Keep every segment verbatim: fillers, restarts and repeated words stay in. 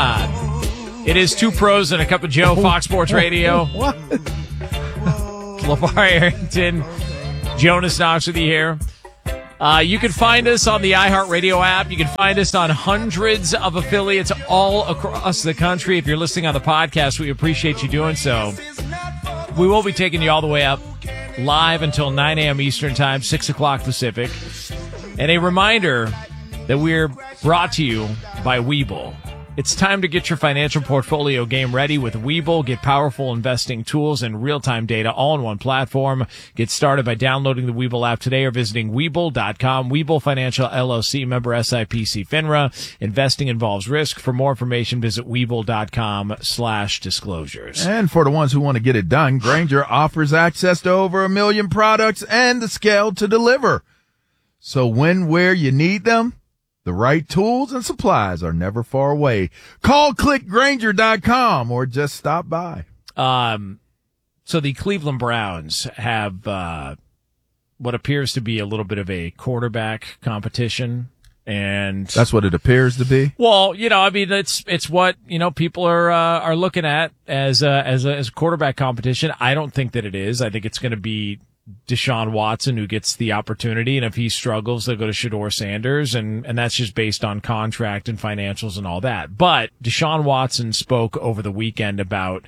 It is Two Pros and a Cup of Joe, Fox Sports Radio. What? LeVar Arrington, Jonas Knox with you here. Uh, you can find us on the iHeartRadio app. You can find us on hundreds of affiliates all across the country. If you're listening on the podcast, we appreciate you doing so. We will be taking you all the way up live until nine a.m. Eastern Time, six o'clock Pacific. And a reminder that we're brought to you by Webull. It's time to get your financial portfolio game ready with Webull. Get powerful investing tools and real-time data all in one platform. Get started by downloading the Webull app today or visiting Webull dot com. Webull Financial L L C, member S I P C FINRA. Investing involves risk. For more information, visit Webull dot com slash disclosures. And for the ones who want to get it done, Grainger offers access to over a million products and the scale to deliver. So when, where you need them, the right tools and supplies are never far away. Call click Grainger dot com or just stop by. Um, so the Cleveland Browns have uh, what appears to be a little bit of a quarterback competition. And that's what it appears to be. Well, you know, I mean, it's it's what you know people are uh, are looking at as a, as a, as a quarterback competition. I don't think that it is. I think it's going to be Deshaun Watson who gets the opportunity, and if he struggles, they'll go to Shedeur Sanders, and, and that's just based on contract and financials and all that. But Deshaun Watson spoke over the weekend about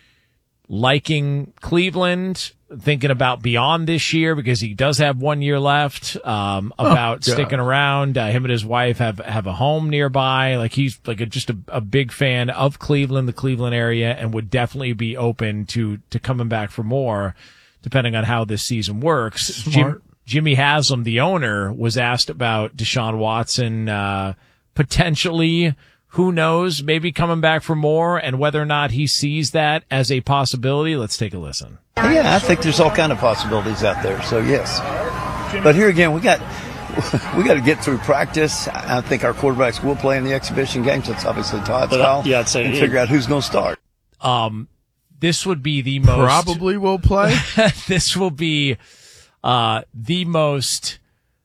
liking Cleveland, thinking about beyond this year because he does have one year left, um, about oh, sticking around. Uh, him and his wife have, have a home nearby. Like he's like a, just a, a big fan of Cleveland, the Cleveland area, and would definitely be open to, to coming back for more, depending on how this season works. Jim, Jimmy Haslam, the owner, was asked about Deshaun Watson, uh, potentially, who knows, maybe coming back for more, and whether or not he sees that as a possibility. Let's take a listen. Yeah, I think there's all kind of possibilities out there. So yes, but here again, we got we got to get through practice. I think our quarterbacks will play in the exhibition games. That's obviously Todd's call. Yeah, I'd say and figure out who's going to start. Um. This would be the most probably will play. This will be uh, the most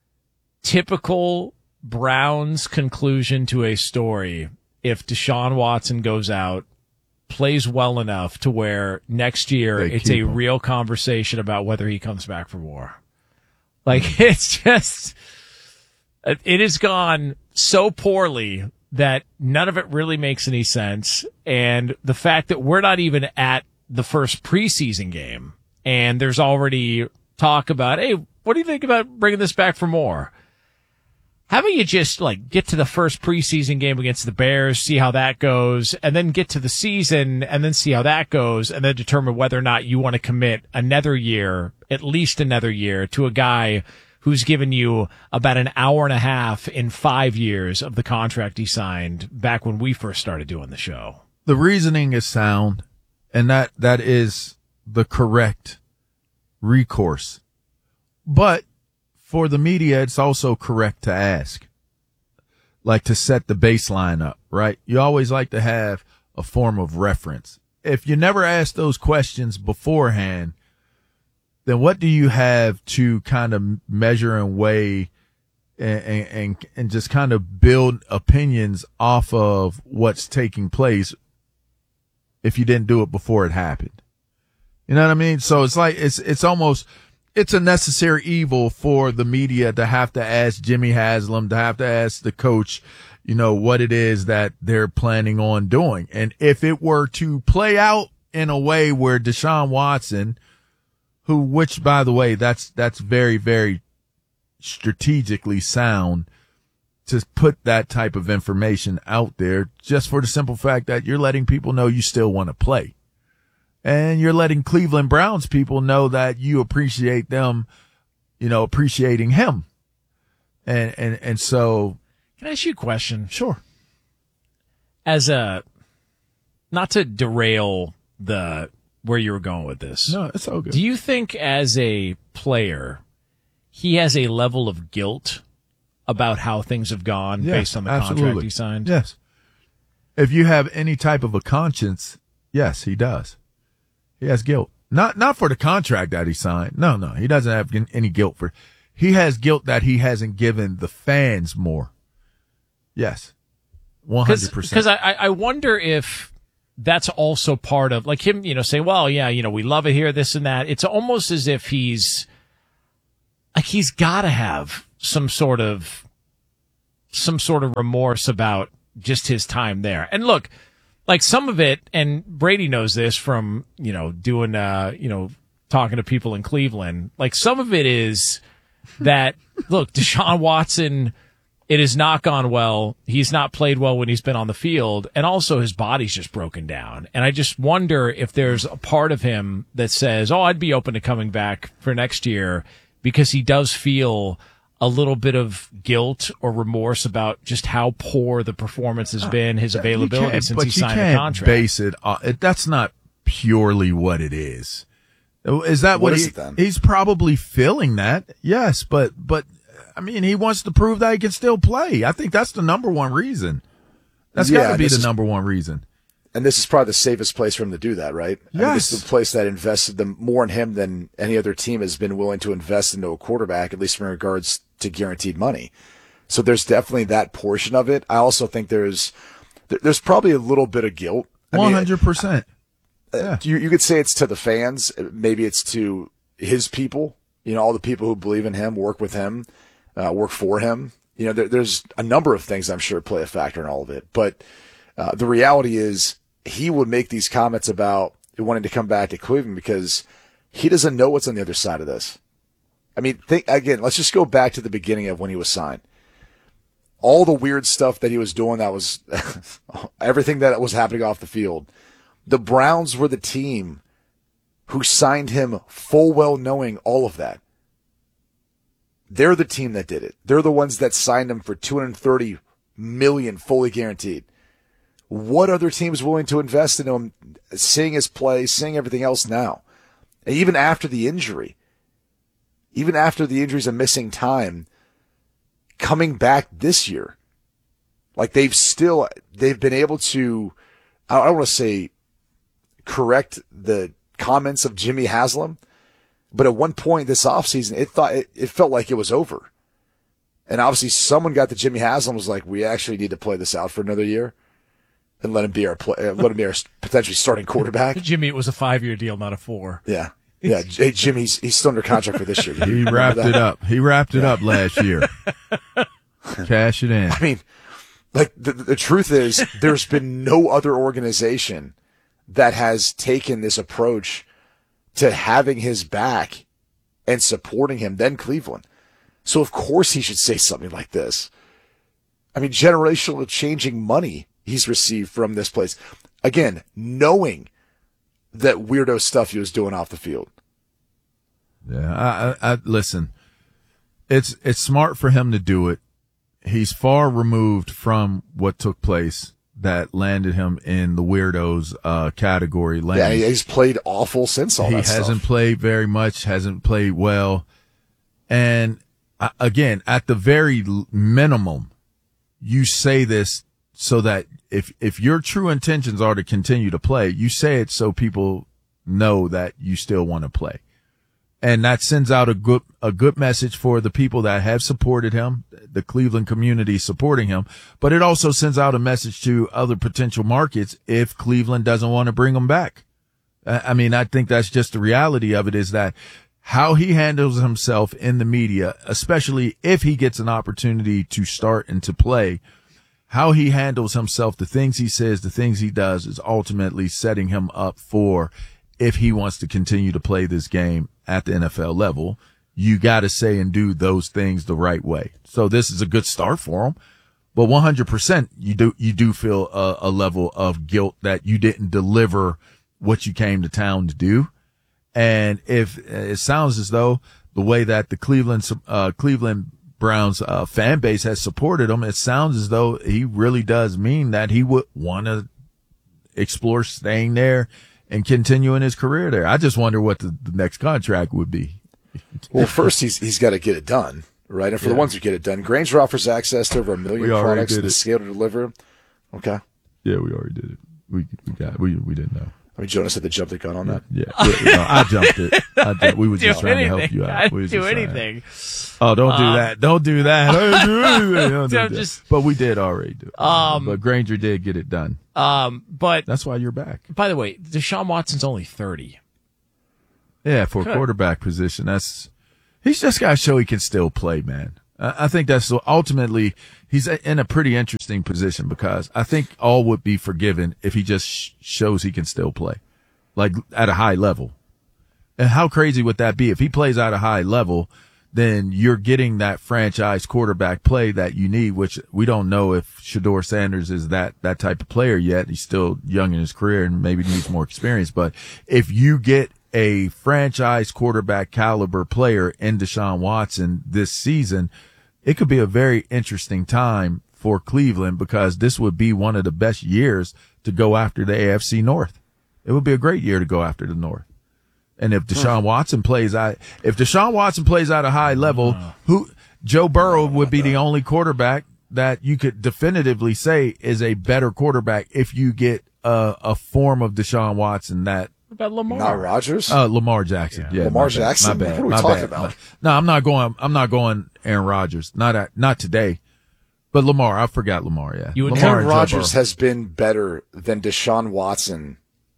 typical Browns conclusion to a story if Deshaun Watson goes out, plays well enough to where next year they it's a him. real conversation about whether he comes back for more. Like it's just it has gone so poorly that none of it really makes any sense. And the fact that we're not even at the first preseason game and there's already talk about, hey, what do you think about bringing this back for more? How about you just like get to the first preseason game against the Bears, see how that goes, and then get to the season and then see how that goes, and then determine whether or not you want to commit another year, at least another year, to a guy who's given you about an hour and a half in five years of the contract he signed back when we first started doing the show. The reasoning is sound, and that, that is the correct recourse. But for the media, it's also correct to ask, like to set the baseline up, right? You always like to have a form of reference. If you never ask those questions beforehand, then what do you have to kind of measure and weigh and, and, and just kind of build opinions off of what's taking place if you didn't do it before it happened? You know what I mean? So it's like, it's, it's almost, it's a necessary evil for the media to have to ask Jimmy Haslam, to have to ask the coach, you know, what it is that they're planning on doing. And if it were to play out in a way where Deshaun Watson, who, which, by the way, that's, that's very, very strategically sound to put that type of information out there just for the simple fact that you're letting people know you still want to play. And you're letting Cleveland Browns people know that you appreciate them, you know, appreciating him. And, and, and so. Can I ask you a question? Sure. As a, not to derail the, where you were going with this. No, it's all good. Do you think as a player, he has a level of guilt about how things have gone yes, based on the absolutely. contract he signed? Yes. If you have any type of a conscience, yes, he does. He has guilt. Not, not for the contract that he signed. No, no, he doesn't have any guilt for, he has guilt that he hasn't given the fans more. Yes. one hundred percent. Because I, I wonder if that's also part of, like him, you know, saying, well, yeah, you know, we love it here, this and that. It's almost as if he's, like he's got to have some sort of, some sort of remorse about just his time there. And look, like some of it, and Brady knows this from, you know, doing, uh, you know, talking to people in Cleveland, like some of it is that, look, Deshaun Watson, it has not gone well. He's not played well when he's been on the field. And also his body's just broken down. And I just wonder if there's a part of him that says, oh, I'd be open to coming back for next year, because he does feel a little bit of guilt or remorse about just how poor the performance has been, his availability since he signed the contract. Base it, uh, it. That's not purely what it is. Is that what, what is he, it then? He's probably feeling that. Yes, but, but, I mean, he wants to prove that he can still play. I think that's the number one reason. That's yeah, got to be the is, number one reason. And this is probably the safest place for him to do that, right? Yes. I mean, this is the place that invested them more in him than any other team has been willing to invest into a quarterback, at least in regards to guaranteed money. So there's definitely that portion of it. I also think there's there's probably a little bit of guilt. I one hundred percent. Mean, yeah. You, you could say it's to the fans. Maybe it's to his people, you know, all the people who believe in him, work with him, uh, work for him. You know, there, there's a number of things I'm sure play a factor in all of it. But uh, the reality is he would make these comments about wanting to come back to Cleveland because he doesn't know what's on the other side of this. I mean, think again, let's just go back to the beginning of when he was signed. All the weird stuff that he was doing, that was everything that was happening off the field. The Browns were the team who signed him full well knowing all of that. They're the team that did it. They're the ones that signed him for two hundred thirty million dollars fully guaranteed. What other team is willing to invest in him, seeing his play, seeing everything else now? And even after the injury, even after the injuries and missing time, coming back this year, like they've still, they've been able to, I don't want to say correct the comments of Jimmy Haslam, but at one point this offseason, it thought it, it felt like it was over. And obviously someone got to Jimmy Haslam was like, we actually need to play this out for another year and let him be our play, let him be our potentially starting quarterback. Jimmy, it was a five-year deal, not a four. Yeah. Yeah. Hey, Jimmy's, he's still under contract for this year. He wrapped it up. He wrapped it yeah. up last year. Cash it in. I mean, like the, the truth is there's been no other organization that has taken this approach to having his back and supporting him than Cleveland. So of course he should say something like this. I mean, generational changing money he's received from this place. Again, knowing that weirdo stuff he was doing off the field. Yeah, I, I, I listen. It's it's smart for him to do it. He's far removed from what took place that landed him in the weirdos uh, category. Yeah, he's played awful since all he that stuff. He hasn't played very much, hasn't played well. And uh, again, at the very minimum, you say this so that if if your true intentions are to continue to play, you say it so people know that you still want to play. And that sends out a good a good message for the people that have supported him, the Cleveland community supporting him. But it also sends out a message to other potential markets if Cleveland doesn't want to bring him back. I mean, I think that's just the reality of it, is that how he handles himself in the media, especially if he gets an opportunity to start and to play, how he handles himself, the things he says, the things he does, is ultimately setting him up for, if he wants to continue to play this game at the N F L level, you got to say and do those things the right way. So this is a good start for him, but one hundred percent you do, you do feel a, a level of guilt that you didn't deliver what you came to town to do. And if it sounds as though the way that the Cleveland, uh, Cleveland Browns, uh, fan base has supported him, it sounds as though he really does mean that he would want to explore staying there and continuing his career there. I just wonder what the, the next contract would be. Well, first he's he's got to get it done, right? And for yeah. the ones who get it done, Granger offers access to over a million products and the scale to deliver. Okay. Yeah, we already did it. We we got we we didn't know. I mean, Jonas had to jump the gun on that. Yeah, yeah no, I jumped it. I jumped, we were just do trying anything. to help you out. I'd We was do just trying- anything. Oh, don't do Um, that. Don't do that. Don't do anything. Don't do I'm that. just- But we did already do it. Um, but Granger did get it done. Um, but That's why you're back. by the way, Deshaun Watson's only thirty. Yeah, for Good. a quarterback position, that's he's just got to show he can still play, man. I, I think that's ultimately he's in a pretty interesting position because I think all would be forgiven if he just sh- shows he can still play, like at a high level. And how crazy would that be if he plays at a high level? Then you're getting that franchise quarterback play that you need, which we don't know if Shedeur Sanders is that, that type of player yet. He's still young in his career and maybe needs more experience. But if you get a franchise quarterback caliber player in Deshaun Watson this season, it could be a very interesting time for Cleveland because this would be one of the best years to go after the A F C North. It would be a great year to go after the North. And if Deshaun Watson plays out, if Deshaun Watson plays at a high level, who Joe Burrow would be the only quarterback that you could definitively say is a better quarterback if you get a, a form of Deshaun Watson that What about Lamar? Not Rodgers. uh, Lamar Jackson. Yeah, Lamar my bad, Jackson? My bad. What are we my talking bad. about? No, I'm not going. I'm not going. Aaron Rodgers. Not at, not today. But Lamar, I forgot Lamar. Yeah, You would- Lamar Aaron and Joe Rodgers Burrow. has been better than Deshaun Watson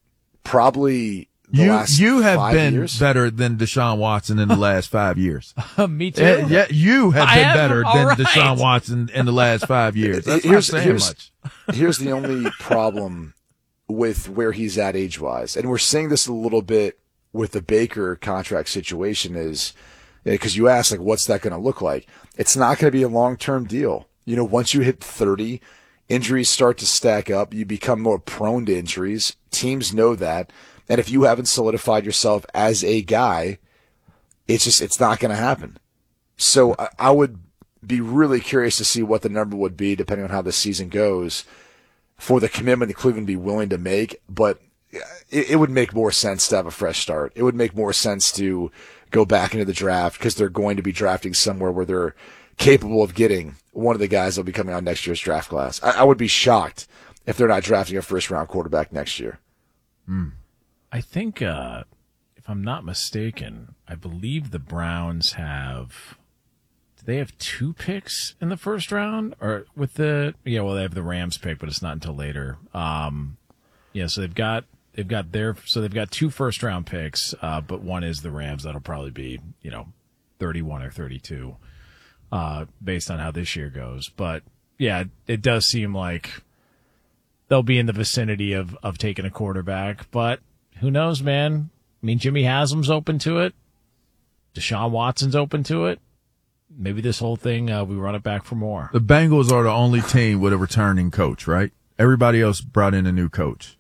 probably the You last you have five been years. better than Deshaun Watson in the last five years. Me too. Yeah, yeah, you have I been am? better All than right. Deshaun Watson in the last five years. That's Here's- not saying here's- much. Here's the only problem with where he's at age wise, and we're seeing this a little bit with the Baker contract situation is because you asked like, what's that going to look like? It's not going to be a long term deal. You know, once you hit thirty, injuries start to stack up. You become more prone to injuries. Teams know that. And if you haven't solidified yourself as a guy, it's just, it's not going to happen. So I, I would be really curious to see what the number would be depending on how the season goes for the commitment that Cleveland be willing to make. But it, it would make more sense to have a fresh start. It would make more sense to go back into the draft because they're going to be drafting somewhere where they're capable of getting one of the guys that will be coming out next year's draft class. I, I would be shocked if they're not drafting a first round quarterback next year. Mm. I think, uh, if I'm not mistaken, I believe the Browns have. Do they have two picks in the first round, or with the? Yeah, well, they have the Rams pick, but it's not until later. Um, yeah, so they've got they've got their so they've got two first round picks, uh, but one is the Rams. That'll probably be you know thirty-one or thirty-two, uh, based on how this year goes. But yeah, it does seem like they'll be in the vicinity of of taking a quarterback, but. Who knows, man? I mean, Jimmy Haslam's open to it. Deshaun Watson's open to it. Maybe this whole thing, uh, we run it back for more. The Bengals are the only team with a returning coach, right? Everybody else brought in a new coach.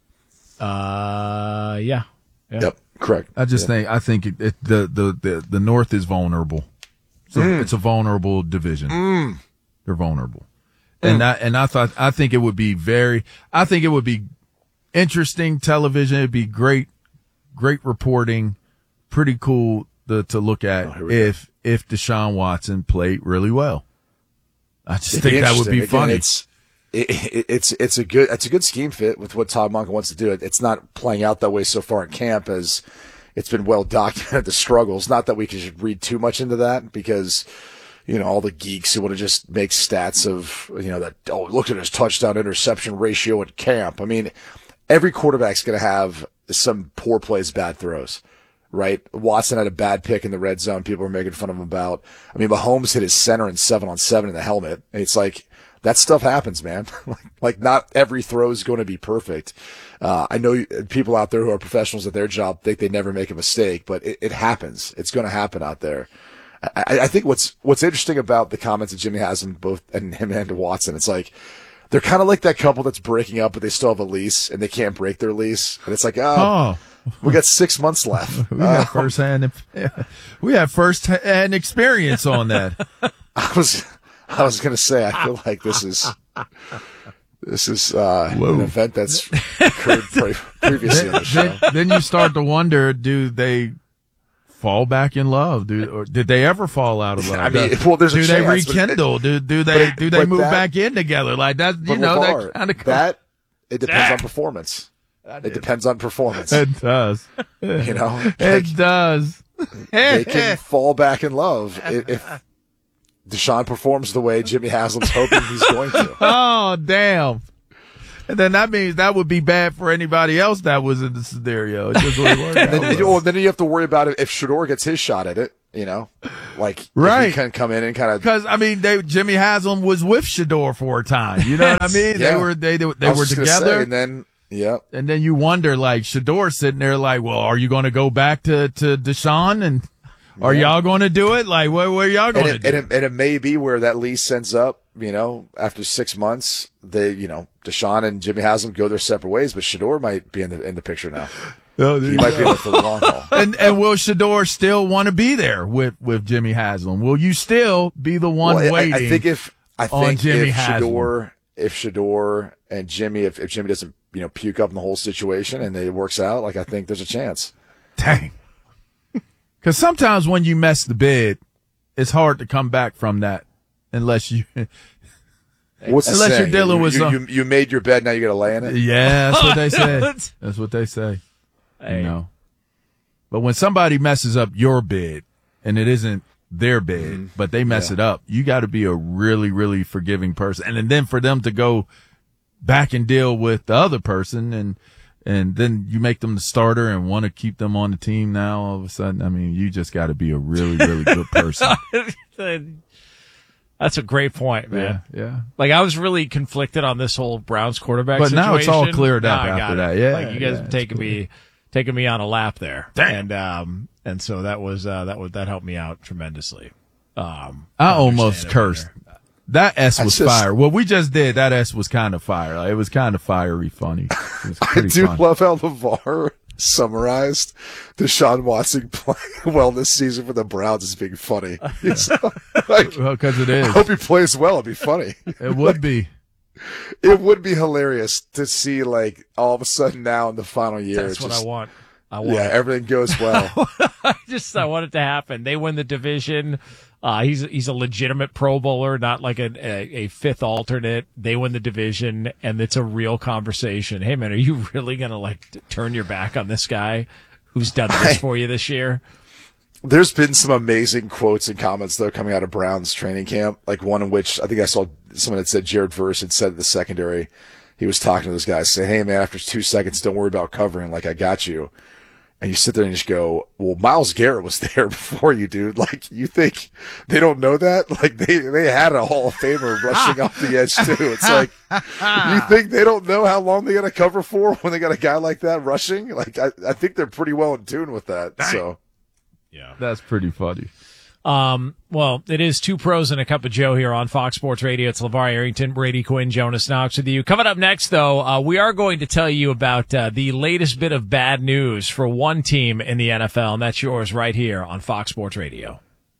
Uh, yeah. yeah. Yep, correct. I just Yeah. think I think it, it, the, the the the North is vulnerable. So Mm. it's a vulnerable division. Mm. They're vulnerable, and I and I thought I think it would be very. I think it would be interesting television. It'd be great, great reporting, pretty cool to, to look at Oh, here we if if Deshaun Watson played really well. I just It'd think be that would be interesting. Again, funny. It's it, it, it's it's a good it's a good scheme fit with what Todd Monken wants to do. It, it's not playing out that way so far in camp as it's been well documented the struggles. Not that we should read too much into that because you know all the geeks who want to just make stats of you know that oh look at his touchdown interception ratio at camp. I mean, every quarterback's going to have some poor plays, bad throws. Right? Watson had a bad pick in the red zone. People were making fun of him about. I mean, Mahomes hit his center in seven on seven in the helmet. And it's like, that stuff happens, man. like, like, not every throw is going to be perfect. Uh, I know you, people out there who are professionals at their job think they never make a mistake, but it, it happens. It's going to happen out there. I, I think what's, what's interesting about the comments of Jimmy Haslam, both, and him and Watson, it's like, they're kind of like that couple that's breaking up, but they still have a lease and they can't break their lease. And it's like, oh. oh. We got six months left. We have Uh, first hand, we have first hand experience on that. I was, I was gonna say, I feel like this is, this is uh, Whoa. an event that's occurred pre- previously on the show. then, then you start to wonder: do they fall back in love? Do or did they ever fall out of love? I mean, well, there's a do they chance, but- rekindle? do do they but- do they but move that- back in together? Like that, you But know, LeVar, that kind of that it depends on performance. It depends on performance. It does. You know, it like, does. They can fall back in love if, if Deshaun performs the way Jimmy Haslam's hoping he's going to. Oh, damn. And then that means that would be bad for anybody else that was in the scenario. It just wouldn't work out then, well. well, then you have to worry about it if Shedeur gets his shot at it, you know, like right. if he can come in and kind of because I mean, they, Jimmy Haslam was with Shedeur for a time. You know what I mean? Yeah. They were they they, they I was were just gonna together, say, and then yeah, and then you wonder like Shedeur sitting there like, well, are you going to go back to to Deshaun and are yeah. y'all going to do it? Like, what where y'all going to do? And it, and it may be where that lease ends up. You know, after six months, they, you know, Deshaun and Jimmy Haslam go their separate ways, but Shedeur might be in the in the picture now. Oh, he might be in it for the long haul. And and will Shedeur still want to be there with, with Jimmy Haslam? Will you still be the one well, waiting? I, I think if I think Jimmy if Haslam. Shedeur, if Shedeur and Jimmy, if, if Jimmy doesn't, you know, puke up in the whole situation and it works out, like I think there's a chance. Dang. Because sometimes when you mess the bed, it's hard to come back from that. Unless you, What's unless the you're dealing you, with you, some, you, you made your bed, now you got to lay in it. yeah, that's what they say. That's what they say. Hey. You know, but when somebody messes up your bed and it isn't their bed, mm-hmm. but they mess yeah. it up, you got to be a really, really forgiving person. And, and then for them to go back and deal with the other person, and and then you make them the starter and want to keep them on the team now. All of a sudden, I mean, you just got to be a really, really good person. That's a great point, man. Yeah, yeah. Like I was really conflicted on this whole Browns quarterback but situation. But now it's all cleared up now after that. Yeah, like you guys yeah, have taken me, taking me on a lap there, Damn. and um, and so that was uh, that would that helped me out tremendously. Um, I almost cursed. Better. That S was just, fire. What we just did, that S was kind of fire. Like, it was kind of fiery, funny. It was I do funny. love how LeVar summarized Deshaun Watson playing well this season for the Browns as being funny. It's like, well, because it is. I hope he plays well. It'd be funny. It would be. It would be hilarious to see, like, all of a sudden now in the final year. That's what just, I want. I want yeah, it. everything goes well. I just I want it to happen. They win the division. Uh, he's he's a legitimate Pro Bowler, not like a, a a fifth alternate. They win the division, and it's a real conversation. Hey, man, are you really gonna like t- turn your back on this guy who's done this for you this year? There's been some amazing quotes and comments though coming out of Browns training camp. Like one in which I think I saw someone that said Jared Verse had said at the secondary, he was talking to this guy saying, "Hey, man, after two seconds, don't worry about covering. Like I got you." And you sit there and just go, well, Myles Garrett was there before you, dude. Like, you think they don't know that? Like, they, they had a Hall of Famer rushing off the edge, too. It's like, you think they don't know how long they got to cover for when they got a guy like that rushing? Like, I, I think they're pretty well in tune with that. Dang. So, yeah. That's pretty funny. Um, well, it is Two Pros and a Cup of Joe here on Fox Sports Radio. It's LeVar Arrington, Brady Quinn, Jonas Knox with you. Coming up next, though, uh, we are going to tell you about uh, the latest bit of bad news for one team in the N F L, and that's yours right here on Fox Sports Radio.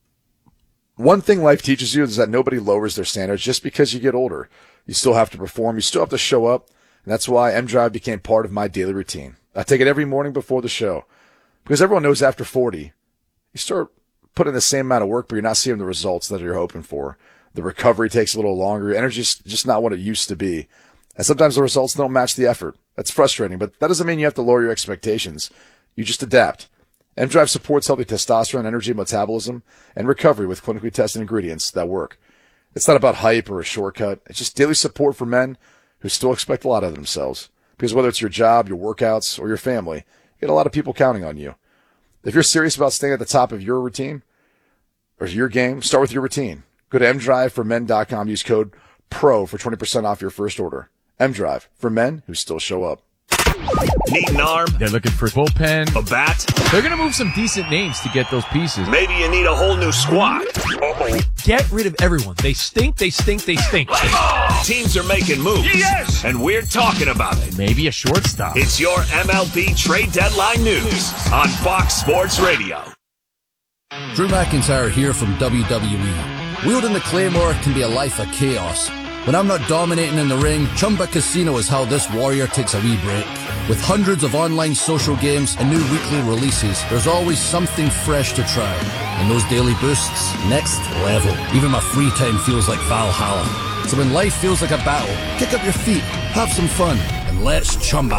One thing life teaches you is that nobody lowers their standards just because you get older. You still have to perform. You still have to show up, and that's why M-Drive became part of my daily routine. I take it every morning before the show because everyone knows after forty, you start put in the same amount of work, but you're not seeing the results that you're hoping for. The recovery takes a little longer. Your energy's just not what it used to be. And sometimes the results don't match the effort. That's frustrating, but that doesn't mean you have to lower your expectations. You just adapt. M-Drive supports healthy testosterone, energy, metabolism, and recovery with clinically tested ingredients that work. It's not about hype or a shortcut. It's just daily support for men who still expect a lot of themselves. Because whether it's your job, your workouts, or your family, you get a lot of people counting on you. If you're serious about staying at the top of your routine or your game, start with your routine. Go to m drive for men dot com. Use code PRO for twenty percent off your first order. M-Drive, for men who still show up. Need an arm? They're looking for bullpen. A bat? They're going to move some decent names to get those pieces. Maybe you need a whole new squad. Uh-oh. Get rid of everyone. They stink, they stink, they stink. Oh, teams are making moves. Yes! And we're talking about it. Maybe a shortstop. It's your M L B trade deadline news on Fox Sports Radio. Drew McIntyre here from W W E. Wielding the Claymore can be a life of chaos. When I'm not dominating in the ring, Chumba Casino is how this warrior takes a wee break. With hundreds of online social games and new weekly releases, there's always something fresh to try. And those daily boosts, next level. Even my free time feels like Valhalla. So when life feels like a battle, kick up your feet, have some fun, and let's Chumba.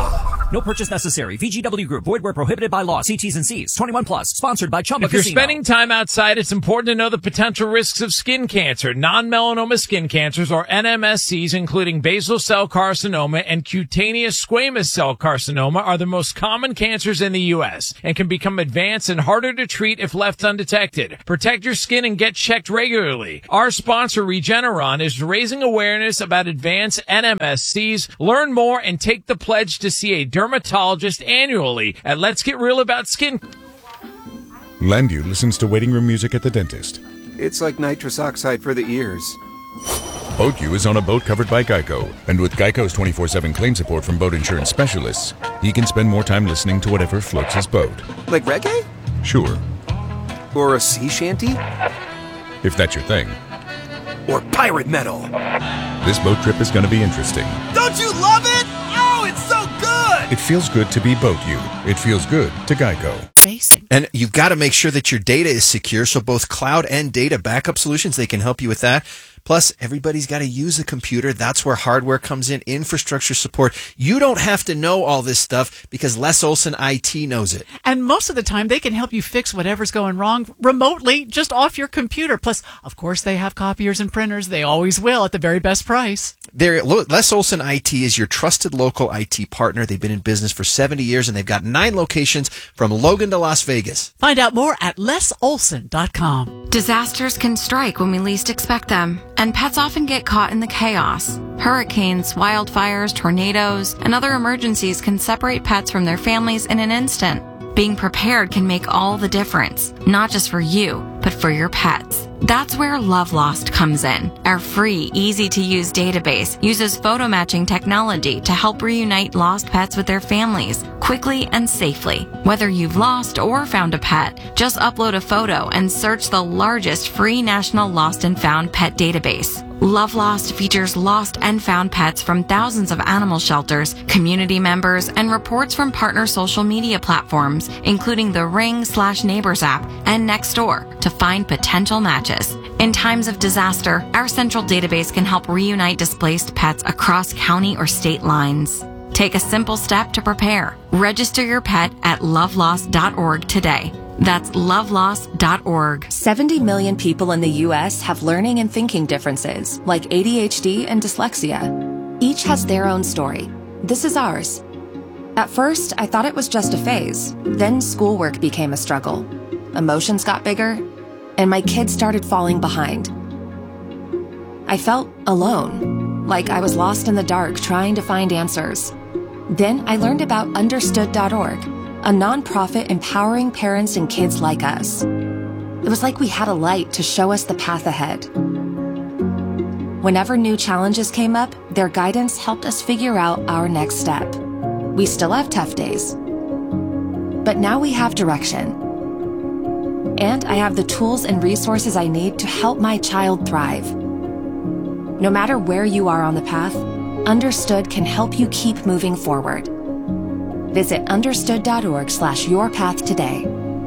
No purchase necessary. V G W Group. Void where prohibited by law. See T's and C's. twenty-one plus. Sponsored by Chumba If you're Casino. spending time outside, it's important to know the potential risks of skin cancer. Non-melanoma skin cancers, or N M S Cs, including basal cell carcinoma and cutaneous squamous cell carcinoma, are the most common cancers in the U S and can become advanced and harder to treat if left undetected. Protect your skin and get checked regularly. Our sponsor, Regeneron, is raising awareness about advanced N M S Cs. Learn more and take the pledge to see a dermatologist annually at Let's Get Real About Skin. Landu listens to waiting room music at the dentist. It's like nitrous oxide for the ears. BoatU is on a boat covered by Geico, and with Geico's twenty-four seven claim support from boat insurance specialists, he can spend more time listening to whatever floats his boat. Like reggae? Sure. Or a sea shanty? If that's your thing. Or pirate metal? This boat trip is going to be interesting. Don't you love it? Oh, it's so good! It feels good to be BoatU. It feels good to Geico. And you've got to make sure that your data is secure, so both cloud and data backup solutions, they can help you with that. Plus, everybody's got to use a computer. That's where hardware comes in, infrastructure support. You don't have to know all this stuff because Les Olson I T knows it. And most of the time, they can help you fix whatever's going wrong remotely, just off your computer. Plus, of course, they have copiers and printers. They always will at the very best price. They're, Les Olson I T is your trusted local I T partner. They've been in business for seventy years, and they've got nine locations from Logan to Las Vegas. Find out more at les olson dot com. Disasters can strike when we least expect them, and pets often get caught in the chaos. Hurricanes, wildfires, tornadoes, and other emergencies can separate pets from their families in an instant. Being prepared can make all the difference, not just for you, but for your pets. That's where Love Lost comes in. Our free, easy-to-use database uses photo matching technology to help reunite lost pets with their families quickly and safely. Whether you've lost or found a pet, just upload a photo and search the largest free national lost and found pet database. Love Lost features lost and found pets from thousands of animal shelters, community members, and reports from partner social media platforms, including the Ring slash Neighbors app and Nextdoor, to find potential matches. In times of disaster, our central database can help reunite displaced pets across county or state lines. Take a simple step to prepare. Register your pet at love lost dot org today. That's love lost dot org. seventy million people in the U S have learning and thinking differences, like A D H D and dyslexia. Each has their own story. This is ours. At first, I thought it was just a phase. Then schoolwork became a struggle. Emotions got bigger, and my kids started falling behind. I felt alone, like I was lost in the dark trying to find answers. Then I learned about understood dot org, a nonprofit empowering parents and kids like us. It was like we had a light to show us the path ahead. Whenever new challenges came up, their guidance helped us figure out our next step. We still have tough days, but now we have direction. And I have the tools and resources I need to help my child thrive. No matter where you are on the path, Understood can help you keep moving forward. Visit understood dot org slash your path today.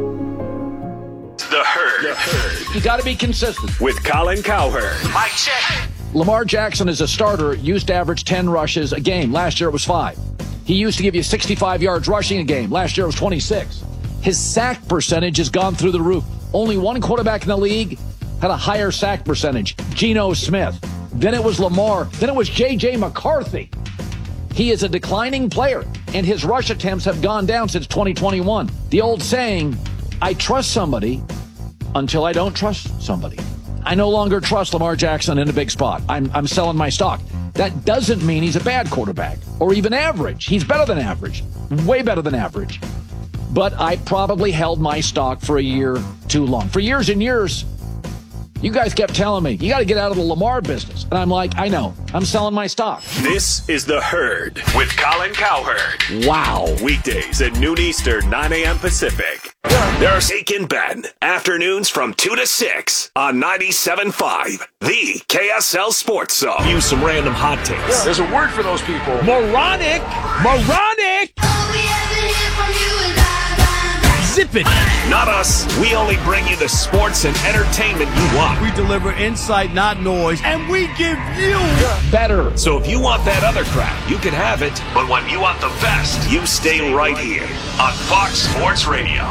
The Herd. The Herd. You got to be consistent. With Colin Cowherd. Mike check. Lamar Jackson as a starter used to average ten rushes a game. Last year it was five. He used to give you sixty-five yards rushing a game. Last year it was twenty-six. His sack percentage has gone through the roof. Only one quarterback in the league had a higher sack percentage, Geno Smith. Then it was Lamar. Then it was J J McCarthy. He is a declining player, and his rush attempts have gone down since twenty twenty-one. The old saying, I trust somebody until I don't trust somebody. I no longer trust Lamar Jackson in a big spot. I'm, I'm selling my stock. That doesn't mean he's a bad quarterback or even average. He's better than average, way better than average. But I probably held my stock for a year too long. For years and years, you guys kept telling me, you got to get out of the Lamar business. And I'm like, I know. I'm selling my stock. This is The Herd with Colin Cowherd. Wow. Weekdays at noon Eastern, nine a.m. Pacific. There's Jake and Ben. Afternoons from two to six on ninety-seven point five. The K S L Sports Zone. Use some random hot takes. Yeah. There's a word for those people. Moronic. Moronic. All we ever hear from you is Zip stupid. Not us. We only bring you the sports and entertainment you want. We deliver insight, not noise, and we give you better. So if you want that other crap, you can have it. But when you want the best, you stay right here on Fox Sports Radio.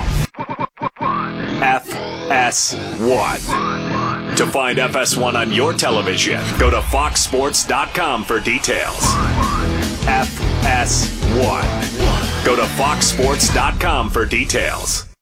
F S one. To find F S one on your television, go to fox sports dot com for details. F S one. Go to fox sports dot com for details.